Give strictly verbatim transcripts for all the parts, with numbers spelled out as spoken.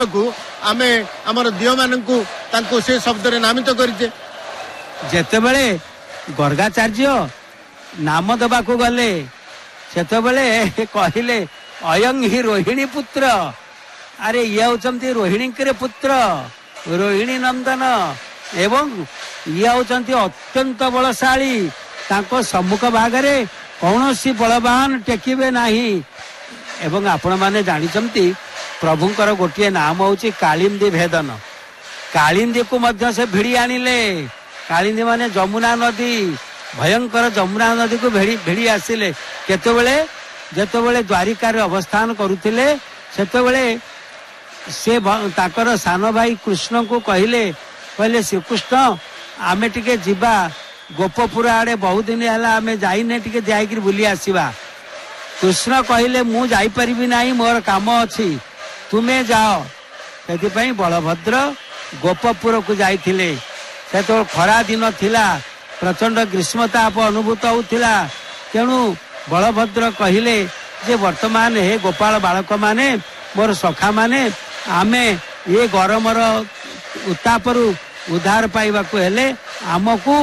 को आमे हमर दियो मानकु तांको से शब्द रे नामित करिजे। जेते बेले गर्गाचार्य नाम दबा को गले सेते बेले कहिले अयं ही रोहिणी पुत्र। अरे ये होचंती रोहिणी के पुत्र रोहिणी नंदन एवं ये होचंती अत्यंत बलशाली। तांको सम्मुख भागरे कौनसी बलवान टेकिबे नाही। एवं आपण माने जानिचंती प्रभुंकर गोटे नाम होची कालिंदी भेदन। कालिंदी को मध्य से भिड़ी आनिले। कालिंदी माने जमुना नदी भयंकर जमुना नदी को भेड़ी भेड़ी आसिले। केतेबेले जेतेबेले द्वारिका रे अवस्थान करुथिले सेतेबेले से ताकर सानो भाई कृष्ण को कहिले कहले श्रीकृष्ण आमे टिके जिबा गोपपुर आड़े बहुत दिन है आमे जाइने टिके जाइकिर बुली आसीबा। कृष्ण कहले मु जाई परिबी नाही मोर काम अछि तुमे जाओ। सेति पई बलभद्र गोपपुर को जाइथिले। से तो खरा दिन थिला प्रचंड ग्रीष्मताप अनुभूत होउथिला। तेणु बलभद्र कहिले जे वर्तमान हे गोपाल बालक माने मोर सखा माने आमे ये गरमर उत्तापरु उद्धार पाइबा को हेले आमको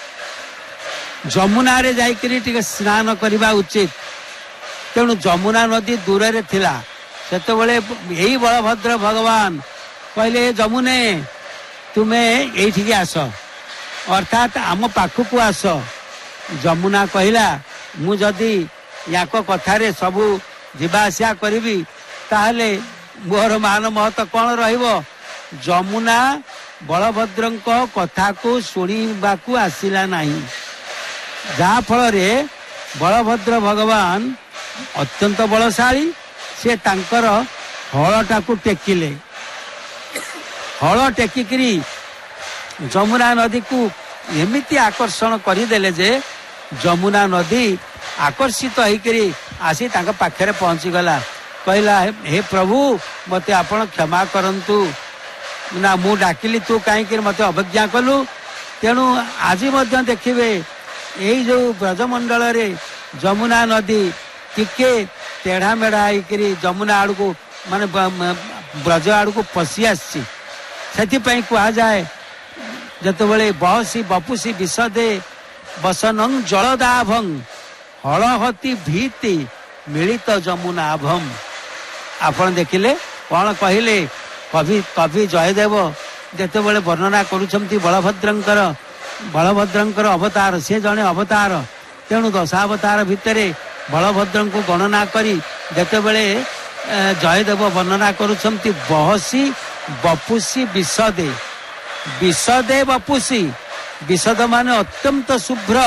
जमुना रे जाइकरी टिके स्नान करबा उचित। तेणु जमुना नदी दूर रे थिला। सेतेबेले यही बलभद्र भगवान कहले जमुने तुमे एठी आस अर्थात आम पाखकु आस। जमुना कहला मु जदि याको कथारे सबु जिबा आसिया करिबी ताहले मोर मान महत कौन रहिबो। जमुना बलभद्रंको कथा को सुनिबाकू आसिला नाही। जहा फल रे बलभद्र भगवान अत्यंत बलशाली से तांकर हलटा को टेकिले। हल टेकिकरी जमुना नदी को एमिति आकर्षण करिदेले जे जमुना नदी आकर्षित होइकरी आसी तांका पाखरे पहुंची गला। कहला हे प्रभु मते आपण क्षमा करंतु ना मु डाकिली तू कहीं मते अवज्ञा कलु। तेणु आज मध्य देखिबे यही जो ब्रजमंडल रे जमुना नदी टिके टेढ़ा मेढ़ा होइकरी जमुना आड़ को माने ब्रज आड़ को पशि आसी। सेति पई कहा जाए जतबेले बहसी बपुसी विषदे बसनं जलदाभं हलहती भीति मिलित जमुनाभम। आपण देखिले कौन कहले कवि कवि जयदेव जेतेबेले वर्णना करुछंती बलभद्रंकर बलभद्रंकर अवतार से जने अवतार। तेणु दशावतार भितरे बलभद्रं को गणना करी जेतेबेले जयदेव वर्णना करुछंती बहसी बपुसी विषदे विषदे बपुसी विषद माने अत्यंत शुभ्र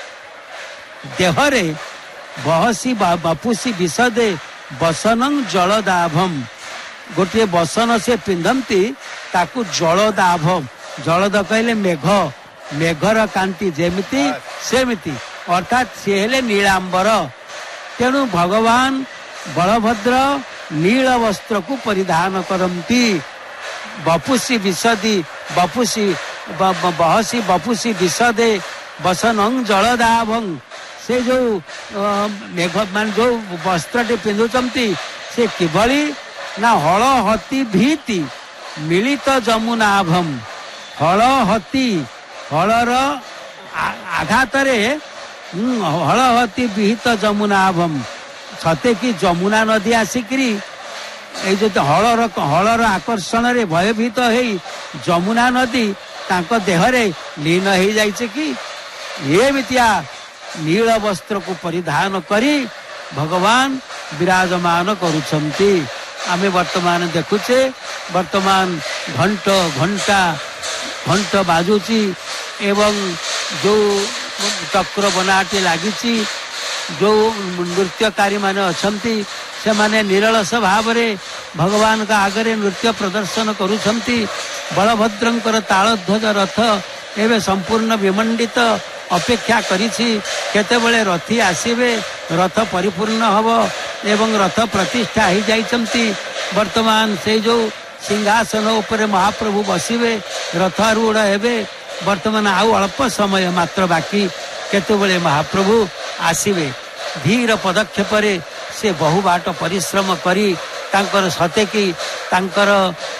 देहरे बहसी बपुसी विषदे बसनं जलदाभम। गोटे बसन से पिंधंती ताकू जलदाभम। जलद कहले मेघ मेघर कांति जेमिति सेमिति अर्थात से हेले नीलांबर। तेणु भगवान बलभद्र नील वस्त्र को परिधान करंती। बपुसी विषदी बपुसी बहसी बपुसी विषदे बसनं जलदाभं। से जो मेघ मान जो वस्त्र टे पिंधुचंती से किभली ना हल हती भीति मिलित जमुनाभम। हल हती हलर आघात रे हल हती विहित जमुनाभम। सते कि जमुना नदी आसिकरी ए जो हलर हलर आकर्षण रे भयभीत हेई जमुना नदी तांको देहरे लीन हो जाइछे कि ये मितिया नील वस्त्र को परिधान करी भगवान विराजमान करुछंती। आमे वर्तमान देखुचे वर्तमान घंट घंटा घंट बाजुची एवं जो चक्र बनाटे लागिची जो नृत्यकारी माने अछंती से माने निरलस भाव रे भगवान का आगरे नृत्य प्रदर्शन करुछंती। बलभद्रंकर तालध्वज रथ एवं संपूर्ण विमंडित अपेक्षा करिछि केतेबेले रथी आसीबे रथ परिपूर्ण हबो एवं रथ प्रतिष्ठा ही जाइछंती। वर्तमान से जो सिंहासन ऊपर महाप्रभु बसिबे रथारूढ़ हेबे। वर्तमान आउ अल्प समय मात्र बाकी केतेबेले महाप्रभु आसीबे। धीर पदक्षेप से बहु बाट परिश्रम करी तांकर सते कि ତାଙ୍କର